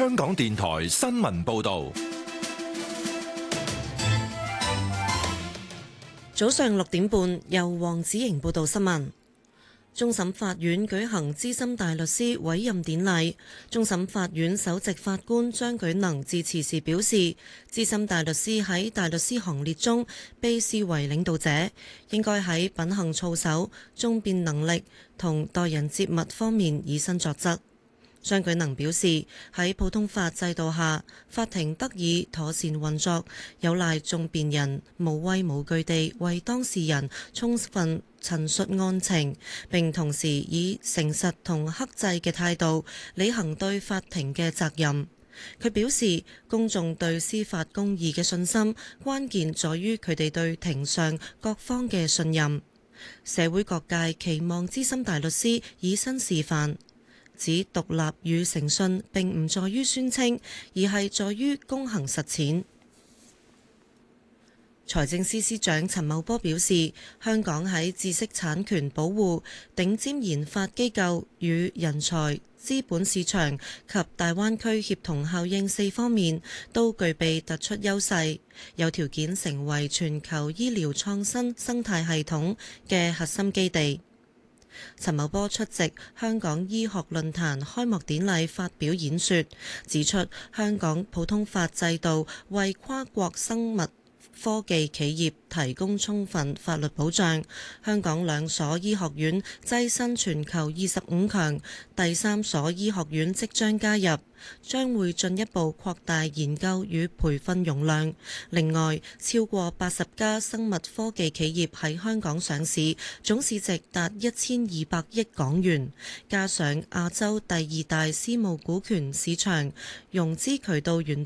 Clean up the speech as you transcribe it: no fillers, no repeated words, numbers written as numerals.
香港電台新聞報道。 早上6點半，由黃子瑩報道新聞。終審法院舉行資深大律師委任典禮，終審法院首席法官張舉能致辭時表示，資深大律師喺大律師行列中被視為領導者，應該喺品行操守、終辯能力同待人接物方面以身作則。張舉能表示，喺普通法制度下，法庭得以妥善運作，有賴訟辯人無畏無懼地為當事人充分陳述案情，並同時以誠實同克制嘅態度履行對法庭嘅責任。佢表示，公眾對司法公義嘅信心，關鍵在於佢哋對庭上各方嘅信任。社會各界期望資深大律師以身示範，指獨立與誠信並唔在於宣稱，而係在於公行實踐。財政司司長陳茂波表示，香港喺知識產權保護、頂尖研發機構與人才、資本市場及大灣區協同效應4方面都具備突出優勢，有條件成為全球醫療創新生態系統嘅核心基地。陳茂波出席香港醫學論壇開幕典禮發表演說，指出香港普通法制度為跨國生物科技企業提供充分法律保障。香港2所醫學院躋身全球25強，第3所醫學院即將加入，將會進一步擴大研究與培訓容量。另外，超過80家生物科技企業喺香港上市，總市值達1200億港元，加上亞洲第2大私募股權市場，融資渠道完